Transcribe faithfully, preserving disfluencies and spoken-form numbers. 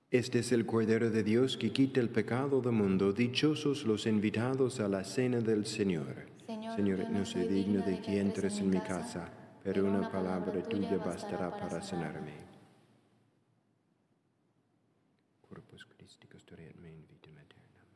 Este es el Cordero de Dios que quita el pecado del mundo. Dichosos los invitados a la cena del Señor. Señor, Señor, yo no soy digno de que entres en mi casa, pero una palabra tuya bastará para sanarme. Corpus Christi custodiat me in vitam aeternam.